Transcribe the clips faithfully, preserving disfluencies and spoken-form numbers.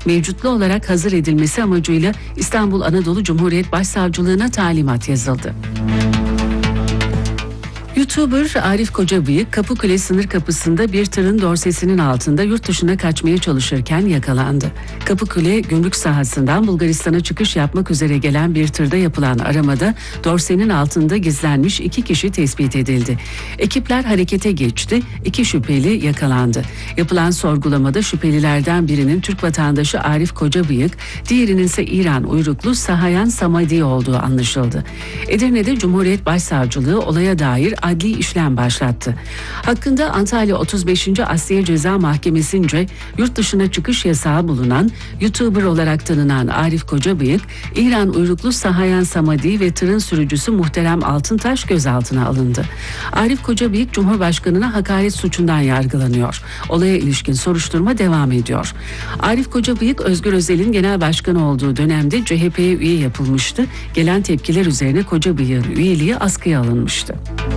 mevcutlu olarak hazır edilmesi amacıyla İstanbul Anadolu Cumhuriyet Başsavcılığına talimat yazıldı. YouTuber Arif Kocabıyık, Kapıkule sınır kapısında bir tırın dorsesinin altında yurt dışına kaçmaya çalışırken yakalandı. Kapıkule gümrük sahasından Bulgaristan'a çıkış yapmak üzere gelen bir tırda yapılan aramada dorsenin altında gizlenmiş iki kişi tespit edildi. Ekipler harekete geçti, iki şüpheli yakalandı. Yapılan sorgulamada şüphelilerden birinin Türk vatandaşı Arif Kocabıyık, diğerinin ise İran uyruklu Sahayan Samadi olduğu anlaşıldı. Edirne'de Cumhuriyet Başsavcılığı olaya dair adli işlem başlattı. Hakkında Antalya otuz beşinci Asliye Ceza Mahkemesi'nce yurt dışına çıkış yasağı bulunan YouTuber olarak tanınan Arif Kocabıyık, İran uyruklu Sahayan Samadi ve tırın sürücüsü Muhterem Altıntaş gözaltına alındı. Arif Kocabıyık, Cumhurbaşkanı'na hakaret suçundan yargılanıyor. Olaya ilişkin soruşturma devam ediyor. Arif Kocabıyık, Özgür Özel'in genel başkanı olduğu dönemde C H P'ye üye yapılmıştı. Gelen tepkiler üzerine Kocabıyık'ın üyeliği askıya alınmıştı.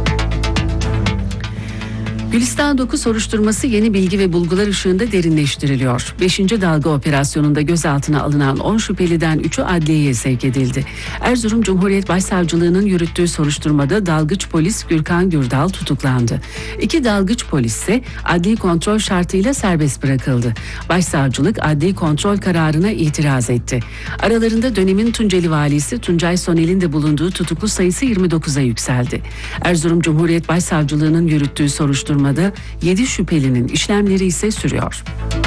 Gülistan dokuz soruşturması yeni bilgi ve bulgular ışığında derinleştiriliyor. beşinci dalga operasyonunda gözaltına alınan on şüpheliden üçü adliyeye sevk edildi. Erzurum Cumhuriyet Başsavcılığı'nın yürüttüğü soruşturmada dalgıç polis Gürkan Gürdal tutuklandı. İki dalgıç polis ise adli kontrol şartıyla serbest bırakıldı. Başsavcılık adli kontrol kararına itiraz etti. Aralarında dönemin Tunceli valisi Tuncay Sonel'in de bulunduğu tutuklu sayısı yirmi dokuza yükseldi. Erzurum Cumhuriyet Başsavcılığı'nın yürüttüğü soruşturma yedi şüphelinin işlemleri ise sürüyor.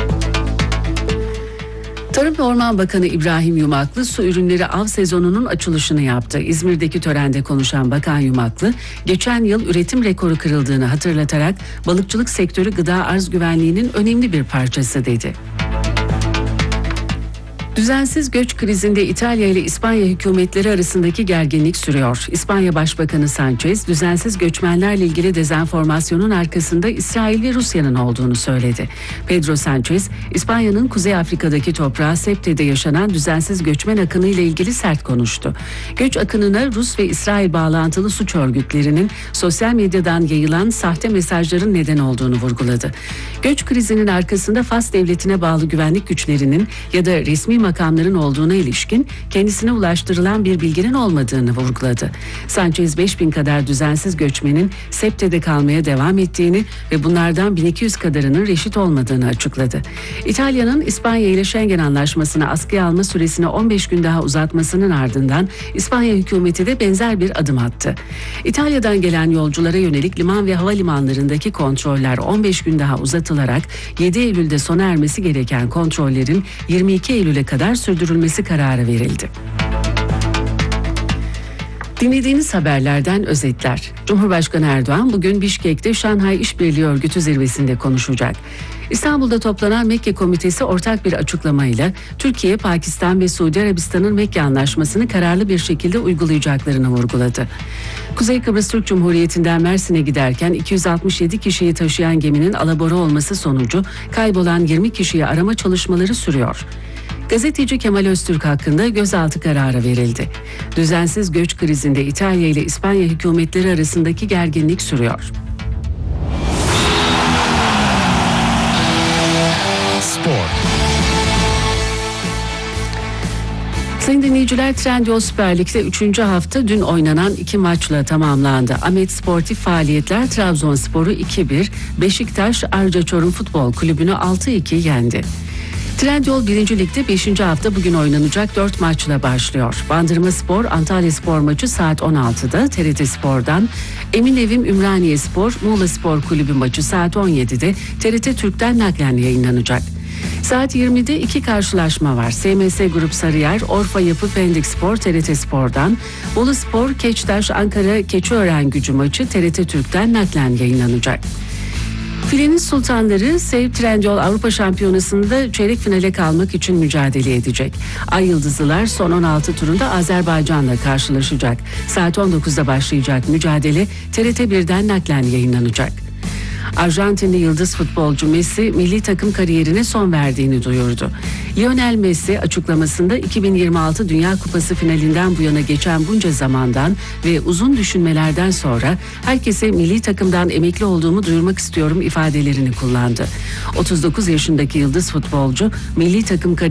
Tarım ve Orman Bakanı İbrahim Yumaklı su ürünleri av sezonunun açılışını yaptı. İzmir'deki törende konuşan Bakan Yumaklı, geçen yıl üretim rekoru kırıldığını hatırlatarak balıkçılık sektörü gıda arz güvenliğinin önemli bir parçası dedi. Düzensiz göç krizinde İtalya ile İspanya hükümetleri arasındaki gerginlik sürüyor. İspanya Başbakanı Sanchez, düzensiz göçmenlerle ilgili dezenformasyonun arkasında İsrail ve Rusya'nın olduğunu söyledi. Pedro Sanchez, İspanya'nın Kuzey Afrika'daki toprağı Septe'de yaşanan düzensiz göçmen akını ile ilgili sert konuştu. Göç akınına Rus ve İsrail bağlantılı suç örgütlerinin sosyal medyadan yayılan sahte mesajların neden olduğunu vurguladı. Göç krizinin arkasında Fas devletine bağlı güvenlik güçlerinin ya da resmi makamların olduğuna ilişkin kendisine ulaştırılan bir bilginin olmadığını vurguladı. Sanchez beş bin kadar düzensiz göçmenin Septe'de kalmaya devam ettiğini ve bunlardan bin iki yüz kadarının reşit olmadığını açıkladı. İtalya'nın İspanya ile Schengen Anlaşması'nı askıya alma süresini on beş gün daha uzatmasının ardından İspanya hükümeti de benzer bir adım attı. İtalya'dan gelen yolculara yönelik liman ve havalimanlarındaki kontroller on beş gün daha uzatılarak yedi Eylül'de sona ermesi gereken kontrollerin yirmi iki Eylül'e kadar sürdürülmesi kararı verildi. Dinlediğiniz haberlerden özetler. Cumhurbaşkanı Erdoğan bugün Bişkek'te Şanghay İşbirliği Örgütü zirvesinde konuşacak. İstanbul'da toplanan Mekke Komitesi ortak bir açıklamayla Türkiye, Pakistan ve Suudi Arabistan'ın Mekke Anlaşması'nı kararlı bir şekilde uygulayacaklarını vurguladı. Kuzey Kıbrıs Türk Cumhuriyeti'nden Mersin'e giderken iki yüz altmış yedi kişiyi taşıyan geminin alabora olması sonucu kaybolan yirmi kişiyi arama çalışmaları sürüyor. Gazeteci Kemal Öztürk hakkında gözaltı kararı verildi. Düzensiz göç krizinde İtalya ile İspanya hükümetleri arasındaki gerginlik sürüyor. Spor. Sayın dinleyiciler, Trendyol Süper Lig'de üçüncü hafta dün oynanan iki maçla tamamlandı. Ahmet Sportif Faaliyetler Trabzonspor'u iki bir, Beşiktaş Arca Çorum Futbol Kulübü'nü altı iki yendi. Trendyol birinci Lig'de beşinci hafta bugün oynanacak dört maçla başlıyor. Bandırmaspor Antalyaspor maçı saat on altıda T R T Spor'dan, Eminevim Ümraniyespor Muğlaspor Kulübü maçı saat on yedide T R T Türk'ten naklen yayınlanacak. Saat yirmide iki karşılaşma var. S M S Grup Sarıyer, Orfa Yapı Pendik Spor T R T Spor'dan, Boluspor Keçtaş Ankara Keçiören-Gücü maçı T R T Türk'ten naklen yayınlanacak. Filenin Sultanları Save Trendyol Avrupa Şampiyonası'nda çeyrek finale kalmak için mücadele edecek. Ay Yıldızlılar son on altı turunda Azerbaycan'la karşılaşacak. Saat on dokuzda başlayacak mücadele T R T bir'den naklen yayınlanacak. Arjantinli yıldız futbolcu Messi milli takım kariyerine son verdiğini duyurdu. Lionel Messi açıklamasında iki bin yirmi altı Dünya Kupası finalinden bu yana geçen bunca zamandan ve uzun düşünmelerden sonra herkese milli takımdan emekli olduğumu duyurmak istiyorum ifadelerini kullandı. otuz dokuz yaşındaki yıldız futbolcu milli takım kariyerine